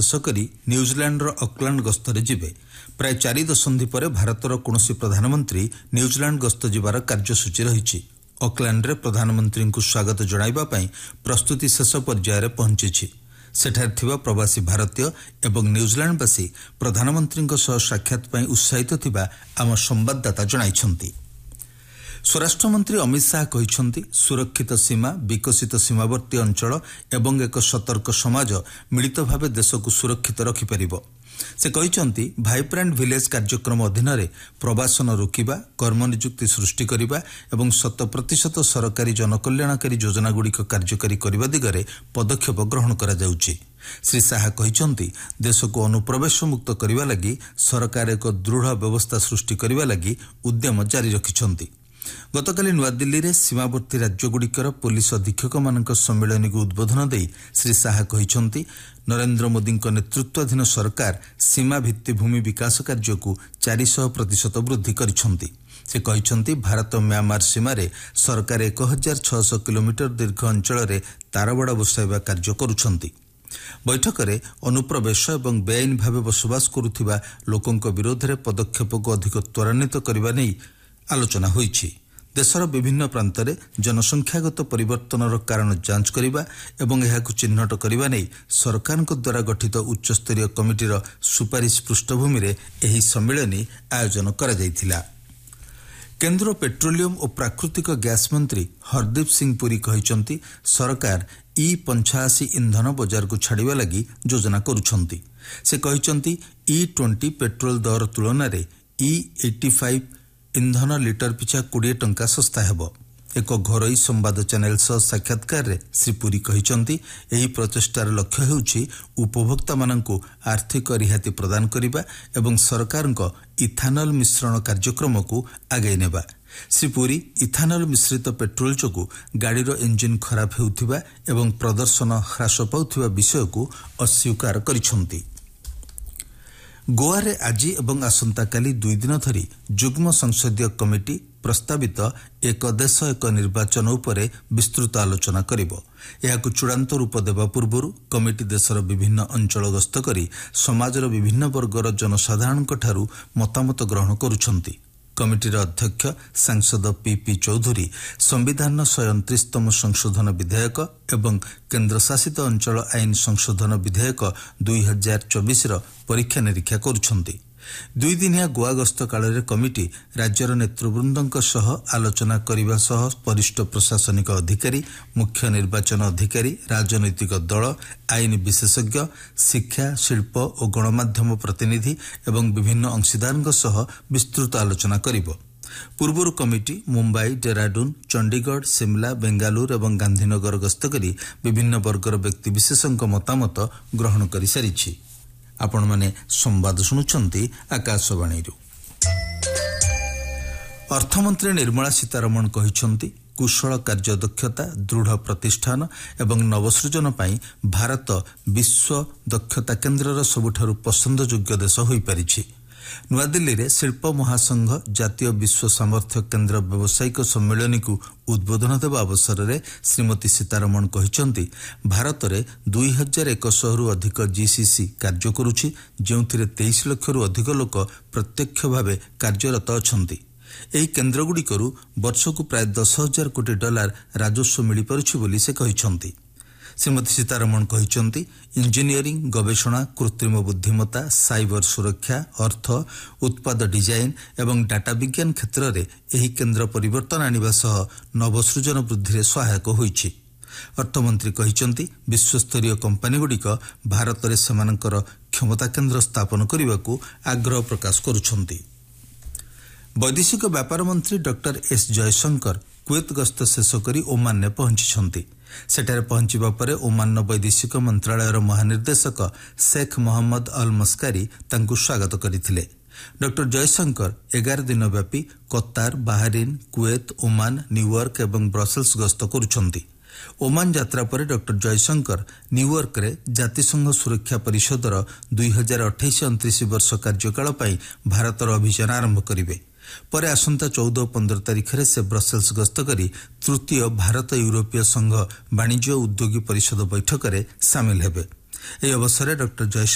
शेष करी New Zealander Auckland गस्तरे जिबे। प्राय 4 दशंधि पर भारतर कौनसी प्रधानमंत्री न्यूजीलैंड गस्त जिबार कार्यसूची रही। ऑकलैंड प्रधानमंत्री को स्वागत जणाइबा पई प्रस्तुति शेष पर्यायर पहुंची। सेठारे थिबा प्रवासी भारतीय एवं न्यूजीलैंडवासी प्रधानमंत्री साक्षात पई उत्साहित थिबा आम संवाददाता जणाइछंती। स्वराष्ट्रमंत्री अमित शाह कहिछंती सुरक्षित सीमा, विकसित सीमावर्ती अंचल एवं एक सतर्क समाज मिलित भाव देश को सुरक्षित रखिपारिबो। से कहिछंती भाइब्रेंट विलेज कार्यक्रम अधीन प्रवासन रोकिबा, कर्मनियुक्ति सृष्टि करिबा एवं 100% सरकारी जनकल्याणकारी योजनागुड़िक कार्यकारी करने दिगरे पदक्षेप ग्रहण करा जाउछि। श्री शाह कहिछंती देश को अनुप्रवेश मुक्त करने लगी सरकार एक दृढ़ व्यवस्था सृष्टि करने लगी उद्यम जारी रखिछंती। गतकाली नुआदिल्ली रे सीमावर्ती राज्यगुड़िकर पुलिस अधीक्षक मानक सम्मेलन को उद्बोधन दे श्री शाह कहिछंती नरेंद्र मोदी नेतृत्वाधीन सरकार सीमा भित्तिभूमि विकास कार्य को 400% वृद्धि करिछंती। से कहिछंती भारत म्यांमार सीमारे सरकार 1600 किलोमीटर दीर्घ अंचल रे तारबाड़ बसाइबा कार्य करुछंती। बैठक में अनुप्रवेश एवं बेआईन भाव बसवास करुथिबा लोकंक विरोध में पदक्षेप को अधिक त्वरान्वित करने नहीं आलोचना होईछि। देशर विभिन्न प्रांत में जनसंख्यागत परिवर्तनर कारण जांच करिबा एवं एहाकु चिन्हट करिबा नै सरकार द्वारा गठित उच्चस्तरीय कमिटीर सुपारिश पृष्ठभूमि रे एही सम्मेलन आयोजन करा जायथिला। केंद्र पेट्रोलियम और प्राकृतिक गैस मंत्री हरदीप सिंह पुरी कहिछंती सरकार E85 ईंधन बाजार को छाड़िबा लगी योजना करुछंती। से कहिछंती E20 पेट्रोल दर तुलन रे E85 ईंधन लिटर पिछा 20 टंका सस्ता हेबो। एक घरोई संवाद चैनल सह साक्षात्कार रे श्री पुरी कहिछंती एही प्रचेष्टार लक्ष्य हेउछि उपभोक्ता माननकु आर्थिक रिहाती प्रदान करिबा एवं सरकारक इथानल मिश्रण कार्यक्रम को आगे नेबा। श्री पुरी इथानल मिश्रित पेट्रोल जोगु गाड़ीर इंजिन खराब हेउथिबा एवं प्रदर्शन ह्रास पाउथिबा विषय को अस्वीकार करिछंती। गोवा रे आज एवं आसंताकाली 2 दिन धरी जुग्म संसदीय कमिटी प्रस्तावित एक देश एक निर्वाचन उपरे विस्तृत आलोचना करिबो। एहाकु चूड़ांत रूप देवा पूर्वरु कमिटी देशर विभिन्न अंचल गस्त करी समाजर विभिन्न वर्गर जनसाधारणक ठारू मतामत ग्रहण करुछंती। कमिटीर अध्यक्ष सांसद पीपी चौधरी संविधान 129तम संशोधन विधेयक एवं केन्द्र शासित अंचल आईन संशोधन विधेयक 2024 परीक्षा निरीक्षा करुछंती। 2 दिनिया गोवा गस्त काल कमिटी राज्यर नेतृवृंदक सह आलोचना करने सह वरिष्ठ प्रशासनिक अधिकारी, मुख्य निर्वाचन अधिकारी, राजनैतिक दल, आईन विशेषज्ञ, शिक्षा, शिल्प और गणमाध्यम प्रतिनिधि एवं विभिन्न अंशीदारों सह विस्तृत आलोचना करिबो। पूर्वर कमिटी मुंबई, डेराडून, चंडीगढ़, शिमला, बेंगालुरु एवं गांधीनगर गस्त करी विभिन्न वर्गर व्यक्तिविशेषଙ୍କ मतामत ग्रहण कर सारिछि। आपण माने संवाद शुणुछंती आकाशवाणी। अर्थमंत्री निर्मला सीतारमण कहिछंती कुशल कार्यदक्षता, दृढ़ प्रतिष्ठान एवं नवसृजन पाई भारत विश्व दक्षता केन्द्रर सबुठारु पसंदयोग्य देश होई पारिछि। नुआदिल्ली रे शिल्प महासंघ जातीय विश्व सामर्थ्य केन्द्र व्यावसायिक सम्मेलन को उद्बोधन देवा अवसर में श्रीमती सीतारमण कहिछंती भारत में 2100 रु अधिक जीसीसी कार्य करुछि, जेउथिरे 23 लाख रु अधिक लोक प्रत्यक्ष भाव कार्यरत अछंती। एही केन्द्रगुड़िकरू वर्षकु प्राय $10,000 कोटी राजस्व मिल पारुछि बोली से कहिछंती। श्रीमती सीतारमण कहिछंती इंजीनियरिंग, गवेषणा, कृत्रिम बुद्धिमत्ता, साइबर सुरक्षा, अर्थ, उत्पाद डिजाइन एवं डाटा विज्ञान क्षेत्र में एही केन्द्र परिवर्तन आनिबा सह नवसृजन वृद्धि रे सहायक होईछि। अर्थमंत्री कहिछंती विश्वस्तरीय कंपनीगुड़िक भारत में सेमानकर क्षमता केन्द्र स्थापन करने को आग्रह प्रकाश करुछंती। वैदेशिक व्यापार मंत्री डॉक्टर एस जयशंकर कुवेत गस्त शेष करी ओमान ने पहुंची। सेठारे पहुंचवा पर ओमान वैदेशिक मंत्रालयर महानिर्देशक शेख मोहम्मद अल मस्कारी तांकु स्वागत करथिले। डॉक्टर जयशंकर 11 दिन व्यापी कतार, बाहरीन, कुवेत, ओमान, न्यूयॉर्क एवं ब्रसेल्स गस्त करुछंती। ओमान यात्रा पर डॉक्टर जयशंकर न्यूयॉर्क रे जातिसंघ सुरक्षा परिषदर 2028-29 वर्ष कार्यकाल पई भारतर अभियान आरंभ करिवे। पर आसंता 14 और 15 तारिख रे से ब्रसेल्स गस्त करी तृतीय भारत यूरोपीय संघ वाणिज्य उद्योगी परिषद बैठक रे शामिल हेबे। एही अवसर डॉक्टर जयशंकर